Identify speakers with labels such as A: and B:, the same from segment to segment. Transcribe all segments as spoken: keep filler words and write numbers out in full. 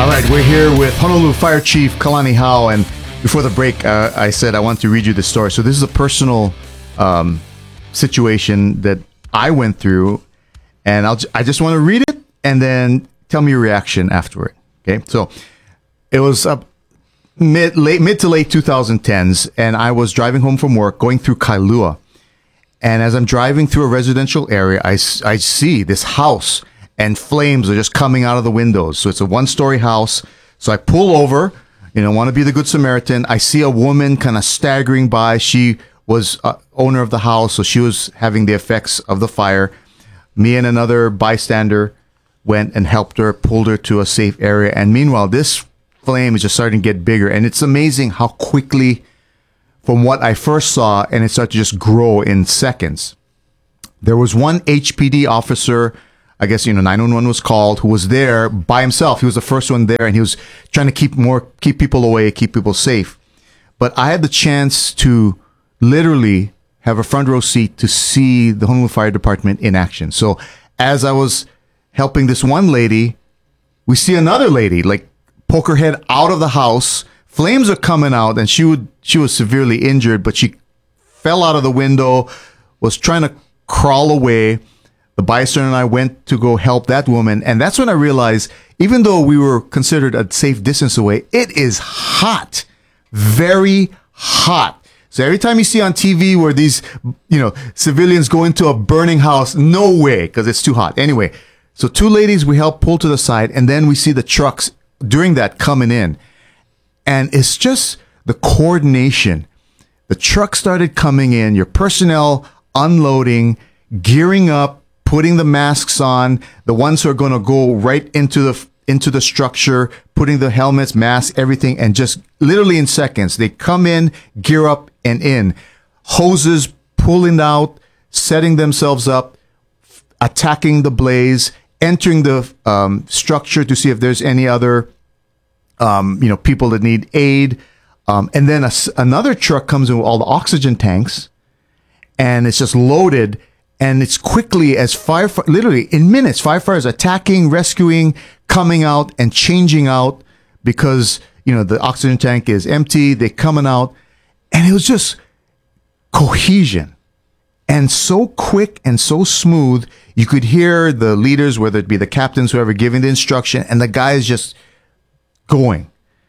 A: All right, we're here with Honolulu Fire Chief Kalani Hao, and before the break, uh, I said I want to read you the story. So this is a personal um, situation that I went through, and I'll j- I just want to read it and then tell me your reaction afterward. Okay, so it was up mid late mid to late twenty tens, and I was driving home from work, going through Kailua, and as I'm driving through a residential area, I s- I see this house. And flames are just coming out of the windows. So it's a one-story house. So I pull over, you know, want to be the good Samaritan. I see a woman kind of staggering by. She was uh, owner of the house, so she was having the effects of the fire. Me and another bystander went and helped her, pulled her to a safe area. And meanwhile, this flame is just starting to get bigger. And it's amazing how quickly, from what I first saw, and it started to just grow in seconds. There was one H P D officer, I guess, you know, nine one one was called, who was there by himself. He was the first one there, and he was trying to keep more, keep people away, keep people safe. But I had the chance to literally have a front row seat to see the Honolulu Fire Department in action. So as I was helping this one lady, we see another lady, like, poke her head out of the house. Flames are coming out, and she would, she was severely injured, but she fell out of the window, was trying to crawl away. The bystander and I went to go help that woman. And that's when I realized, even though we were considered a safe distance away, it is hot, very hot. So every time you see on T V where these, you know, civilians go into a burning house, no way, because it's too hot. Anyway, so two ladies we helped pull to the side, and then we see the trucks during that coming in. And it's just the coordination. The truck started coming in, your personnel unloading, gearing up, putting the masks on, the ones who are going to go right into the into the structure, putting the helmets, masks, everything, and just literally in seconds, they come in, gear up, and in. Hoses pulling out, setting themselves up, attacking the blaze, entering the um, structure to see if there's any other, um, you know, people that need aid. Um, and then a, another truck comes in with all the oxygen tanks, and it's just loaded. And it's quickly as fire, literally in minutes, firefighters attacking, rescuing, coming out and changing out because, you know, the oxygen tank is empty. They're coming out. And it was just cohesion and so quick and so smooth. You could hear the leaders, whether it be the captains, whoever, giving the instruction, and the guys just going.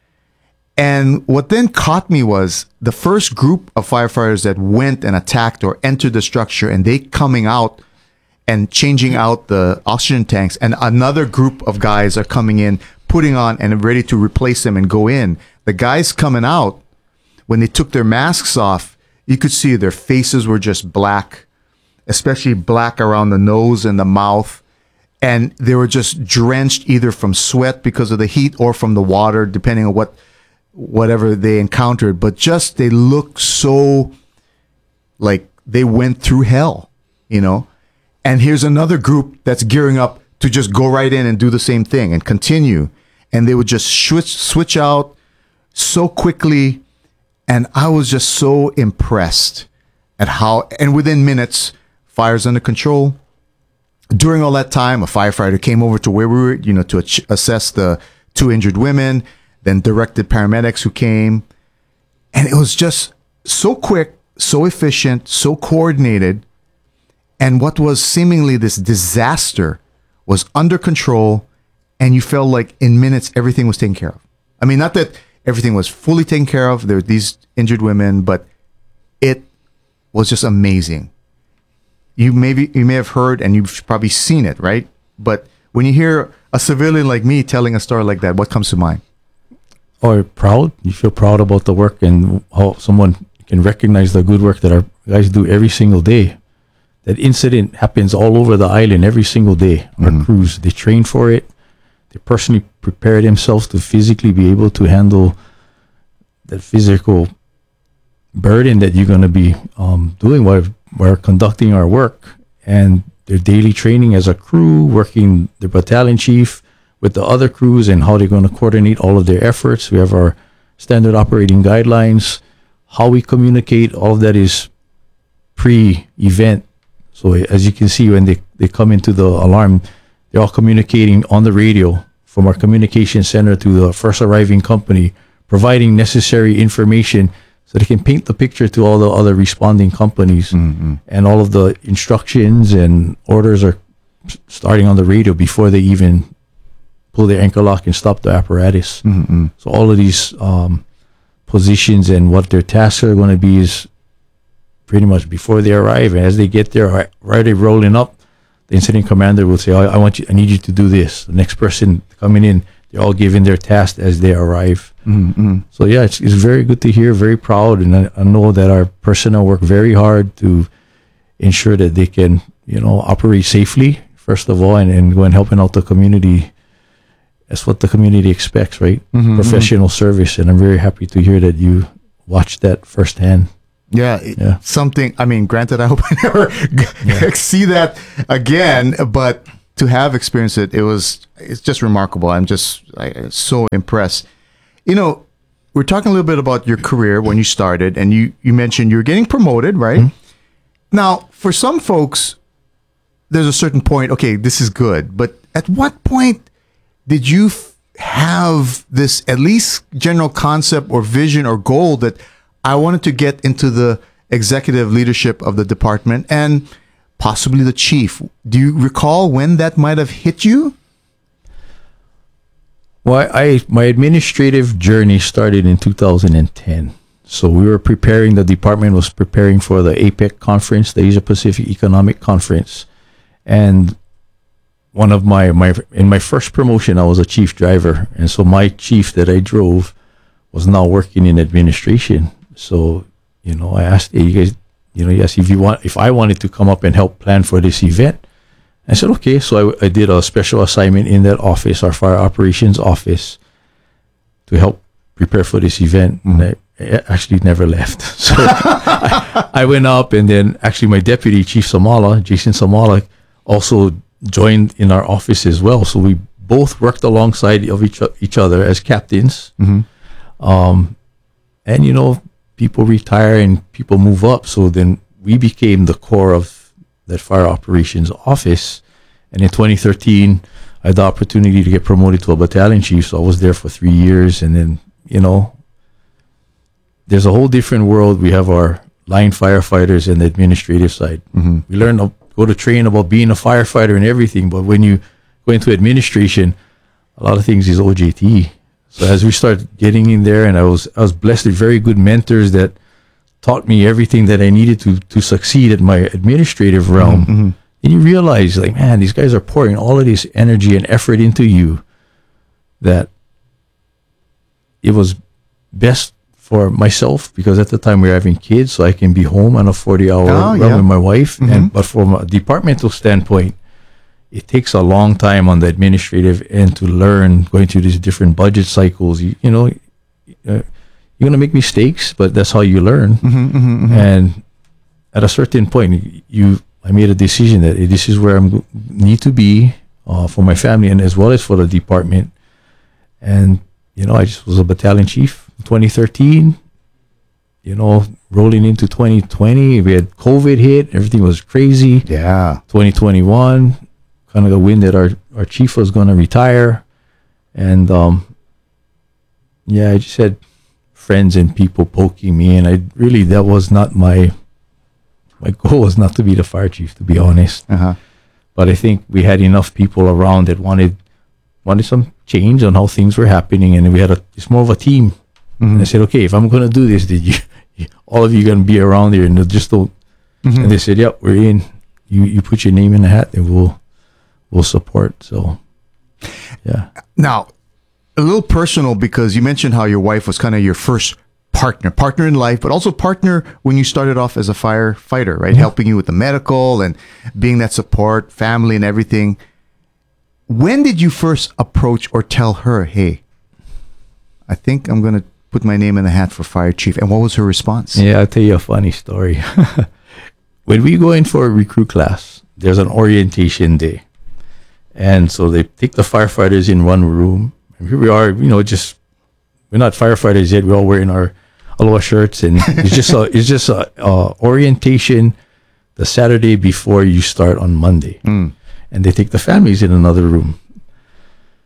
A: And what then caught me was the first group of firefighters that went and attacked or entered the structure, and they coming out and changing out the oxygen tanks, and another group of guys are coming in, putting on and ready to replace them and go in. The guys coming out, when they took their masks off, you could see their faces were just black, especially black around the nose and the mouth. And they were just drenched either from sweat because of the heat or from the water, depending on what whatever they encountered, but just they look so like they went through hell, you know. And here's another group that's gearing up to just go right in and do the same thing and continue. And they would just switch switch out so quickly. And I was just so impressed at how, and within minutes, fire's under control. During all that time, a firefighter came over to where we were, you know, to ach- assess the two injured women, then directed paramedics who came. And it was just so quick, so efficient, so coordinated. And what was seemingly this disaster was under control. And you felt like in minutes, everything was taken care of. I mean, not that everything was fully taken care of. There were these injured women, but it was just amazing. You maybe you may have heard and you've probably seen it, right? But when you hear a civilian like me telling a story like that, what comes to mind?
B: Or proud. You feel proud about the work and how someone can recognize the good work that our guys do every single day. That incident happens all over the island every single day. Our mm-hmm. crews, they train for it. They personally prepare themselves to physically be able to handle that physical burden that you're going to be um, doing while we're conducting our work. And their daily training as a crew, working the battalion chief with the other crews and how they're going to coordinate all of their efforts. We have our standard operating guidelines, how we communicate, all of that is pre-event. So as you can see, when they, they come into the alarm, they're all communicating on the radio from our communication center to the first arriving company, providing necessary information so they can paint the picture to all the other responding companies. Mm-hmm. And all of the instructions and orders are starting on the radio before they even pull their anchor lock and stop the apparatus. Mm-hmm. So all of these um, positions and what their tasks are going to be is pretty much before they arrive. And as they get there, right, right they rolling up, the incident commander will say, I, I want you, I need you to do this. The next person coming in, they're all given their task as they arrive. Mm-hmm. So yeah, it's, it's very good to hear, very proud. And I, I know that our personnel work very hard to ensure that they can, you know, operate safely, first of all, and, and go and helping out the community. That's what the community expects, right? Mm-hmm. Professional service. And I'm very happy to hear that you watched that firsthand.
A: Yeah, yeah, something, I mean, granted, I hope I never yeah. see that again, but to have experienced it, it was, it's just remarkable. I'm just I, so impressed. You know, we're talking a little bit about your career when you started, and you, you mentioned you're getting promoted, right? Mm-hmm. Now, for some folks, there's a certain point, okay, this is good, but at what point did you f- have this at least general concept or vision or goal that I wanted to get into the executive leadership of the department and possibly the chief? Do you recall when that might have hit you?
B: Well, I my administrative journey started in two thousand ten. So we were preparing, the department was preparing for the APEC conference, the Asia Pacific Economic Conference. And one of my, my, in my first promotion, I was a chief driver. And so my chief that I drove was now working in administration. So, you know, I asked, hey, you guys, you know, yes, if you want, if I wanted to come up and help plan for this event, I said, okay. So I, I did a special assignment in that office, our fire operations office, to help prepare for this event. Mm-hmm. And I, I actually never left. So I, I went up, and then actually my deputy, Chief Samala, Jason Samala, also joined in our office as well. So we both worked alongside of each, each other as captains. Mm-hmm. Um, and, you know, people retire and people move up. So then we became the core of that fire operations office. And in twenty thirteen, I had the opportunity to get promoted to a battalion chief. So I was there for three years. And then, you know, there's a whole different world. We have our line firefighters and the administrative side. Mm-hmm. We learn, to go to train about being a firefighter and everything. But when you go into administration, a lot of things is O J T. So as we start getting in there, and I was I was blessed with very good mentors that taught me everything that I needed to to succeed at my administrative realm. Mm-hmm. And you realize, like, man, these guys are pouring all of this energy and effort into you, that it was best for myself, because at the time we were having kids, so I can be home on a forty-hour
A: oh,
B: run
A: yeah.
B: with my wife.
A: Mm-hmm.
B: And but from a departmental standpoint, it takes a long time on the administrative end to learn, going through these different budget cycles. You, you know, uh, you're going to make mistakes, but that's how you learn. Mm-hmm, mm-hmm, mm-hmm. And at a certain point, you, I made a decision that this is where I need to be uh, for my family and as well as for the department. And, you know, I just was a battalion chief in twenty thirteen. You know, rolling into twenty twenty, we had COVID hit. Everything was crazy.
A: Yeah.
B: twenty twenty-one, kind of the wind that our, our chief was going to retire. And, um, yeah, I just had friends and people poking me. And I really, that was not my, my goal was not to be the fire chief, to be honest.
A: Uh-huh.
B: But I think we had enough people around that wanted, wanted some change on how things were happening. And we had a, it's more of a team. Mm-hmm. And I said, okay, if I'm going to do this, did you, all of you going to be around here, and they just don't. Mm-hmm. And they said, "Yep, we're in. You you put your name in the hat, and we'll we'll support." So, yeah.
A: Now, a little personal, because you mentioned how your wife was kind of your first partner, partner in life, but also partner when you started off as a firefighter, right? Mm-hmm. Helping you with the medical and being that support, family, and everything. When did you first approach or tell her, "Hey, I think I'm going to put my name in the hat for fire chief"? And what was her response?
B: Yeah, I'll tell you a funny story. When we go in for a recruit class, there's an orientation day. And so they take the firefighters in one room. And here we are, you know, just, we're not firefighters yet. We're all wearing our Aloha shirts. And it's just a, it's just a uh, orientation the Saturday before you start on Monday. Mm. And they take the families in another room.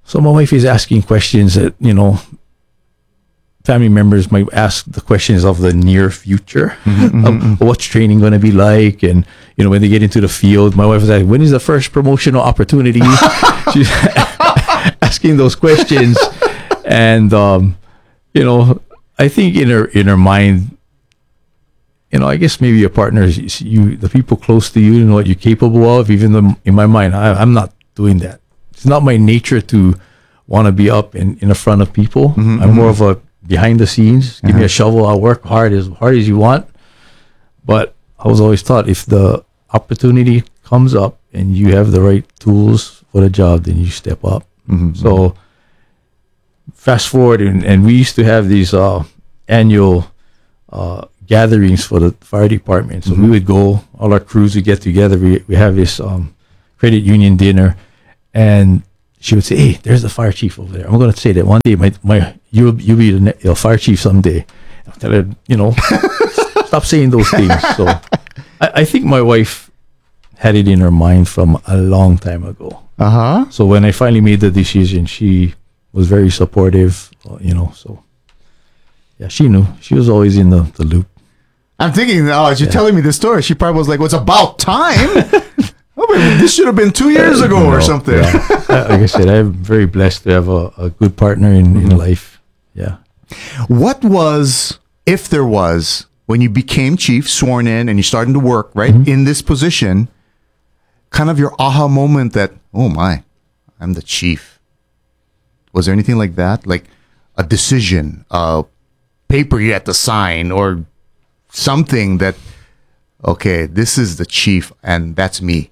B: So my wife is asking questions that, you know, family members might ask the questions of the near future, mm-hmm, of mm-hmm. what's training going to be like, and you know when they get into the field. My wife was like, "When is the first promotional opportunity?" She's asking those questions, and um, you know, I think in her in her mind, you know, I guess maybe your partners, you, the people close to you, you know what you're capable of. Even though in my mind, I, I'm not doing that. It's not my nature to want to be up in in the front of people. Mm-hmm, I'm more mm-hmm. of a behind the scenes, give uh-huh. me a shovel, I'll work hard as hard as you want. But I was always taught if the opportunity comes up and you have the right tools for the job, then you step up. Mm-hmm. So fast forward, and, and we used to have these uh, annual uh, gatherings for the fire department. So mm-hmm. we would go, all our crews would get together. We, we have this um, credit union dinner, and she would say, "Hey, there's the fire chief over there. I'm going to say that one day, my my you'll you'll be the ne- you'll fire chief someday." I'll tell her, you know, stop saying those things. So I, I think my wife had it in her mind from a long time ago.
A: Uh huh.
B: So when I finally made the decision, she was very supportive. You know, so yeah, she knew. She was always in the, the loop.
A: I'm thinking, oh, as you're yeah. telling me this story, she probably was like, "Well, it's about time." Oh, but this should have been two years ago no, or something.
B: Yeah. Like I said, I'm very blessed to have a, a good partner in, mm-hmm. in life. Yeah.
A: What was, if there was, when you became chief, sworn in, and you started to work, right, mm-hmm. in this position, kind of your aha moment that, oh my, I'm the chief. Was there anything like that? Like a decision, a paper you had to sign, or something that, okay, this is the chief and that's me?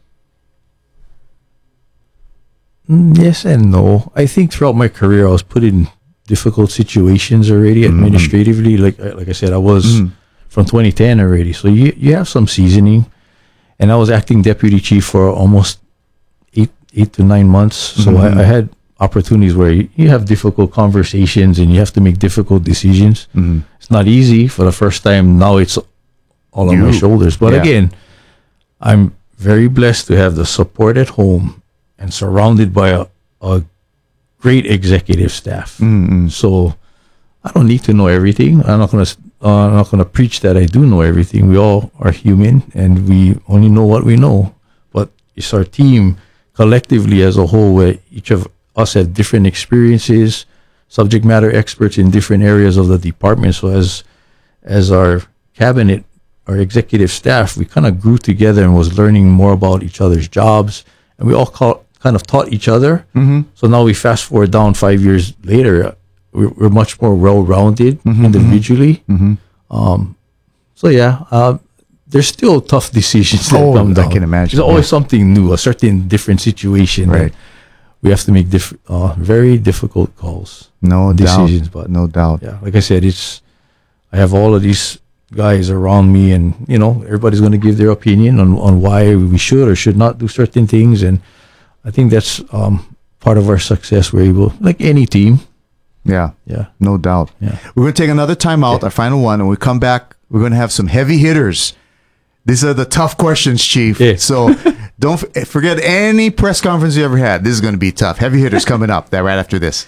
B: Yes and no. I think throughout my career, I was put in difficult situations already, mm-hmm. administratively. Like like I said, I was mm-hmm. from twenty ten already. So you you have some seasoning. And I was acting deputy chief for almost eight eight to nine months. So mm-hmm. I, I had opportunities where you, you have difficult conversations and you have to make difficult decisions. Mm-hmm. It's not easy for the first time. Now it's all on you. my shoulders. But yeah. again, I'm very blessed to have the support at home and surrounded by a, a great executive staff. Mm-hmm. So I don't need to know everything. I'm not gonna uh, I'm not gonna preach that I do know everything. We all are human, and we only know what we know. But it's our team collectively as a whole, where each of us have different experiences, subject matter experts in different areas of the department. So as as our cabinet, our executive staff, we kind of grew together and was learning more about each other's jobs, and we all call, kind of taught each other. Mm-hmm. So now we fast forward down five years later, we're, we're much more well-rounded mm-hmm, individually. Mm-hmm. Um, so yeah, uh, there's still tough decisions that
A: oh,
B: come down.
A: I can imagine.
B: There's always yeah. something new, a certain different situation.
A: Right.
B: We have to make diff- uh, very difficult calls.
A: No
B: decisions,
A: doubt.
B: But
A: no doubt.
B: Yeah, like I said, it's I have all of these guys around me, and you know everybody's going to give their opinion on, on why we should or should not do certain things, and I think that's um, part of our success. We're able, like any team.
A: Yeah,
B: yeah,
A: no doubt.
B: Yeah,
A: we're going to take another time out, yeah. our final one, and we come back. We're going to have some heavy hitters. These are the tough questions, Chief. Yeah. So don't f- forget any press conference you ever had. This is going to be tough. Heavy hitters coming up. That right after this.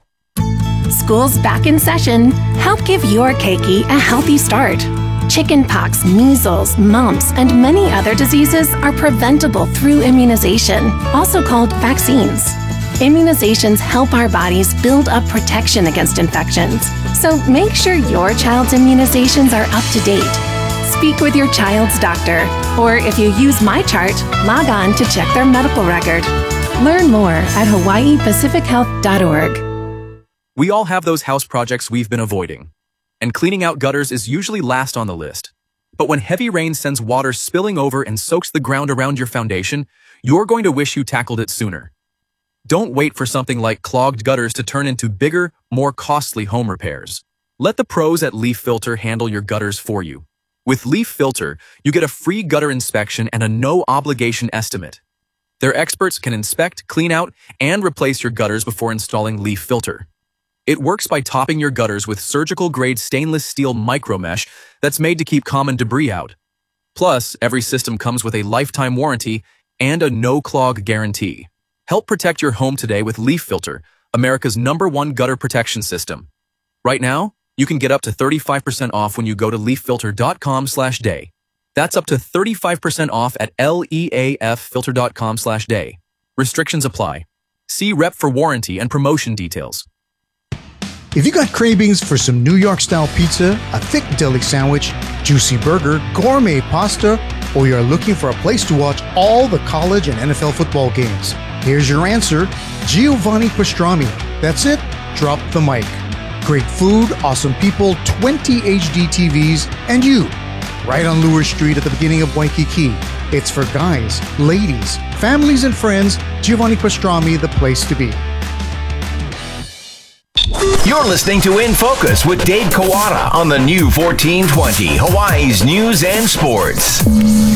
C: School's back in session. Help give your keiki a healthy start. Chickenpox, measles, mumps, and many other diseases are preventable through immunization, also called vaccines. Immunizations help our bodies build up protection against infections. So make sure your child's immunizations are up to date. Speak with your child's doctor, or if you use MyChart, log on to check their medical record. Learn more at hawaii pacific health dot org.
D: We all have those house projects we've been avoiding, and cleaning out gutters is usually last on the list. But when heavy rain sends water spilling over and soaks the ground around your foundation, you're going to wish you tackled it sooner. Don't wait for something like clogged gutters to turn into bigger, more costly home repairs. Let the pros at Leaf Filter handle your gutters for you. With Leaf Filter, you get a free gutter inspection and a no-obligation estimate. Their experts can inspect, clean out, and replace your gutters before installing Leaf Filter. It works by topping your gutters with surgical-grade stainless steel micromesh that's made to keep common debris out. Plus, every system comes with a lifetime warranty and a no-clog guarantee. Help protect your home today with Leaf Filter, America's number one gutter protection system. Right now, you can get up to thirty-five percent off when you go to leaf filter dot com slash day. That's up to thirty-five percent off at leaf filter dot com slash day. Restrictions apply. See rep for warranty and promotion details.
E: If you got cravings for some New York-style pizza, a thick deli sandwich, juicy burger, gourmet pasta, or you're looking for a place to watch all the college and N F L football games, here's your answer, Giovanni Pastrami. That's it, drop the mic. Great food, awesome people, twenty H D T Vs, and you, right on Lure Street at the beginning of Waikiki. It's for guys, ladies, families, and friends. Giovanni Pastrami, the place to be.
F: You're listening to In Focus with Dave Kawada on the new fourteen twenty, Hawaii's News and Sports.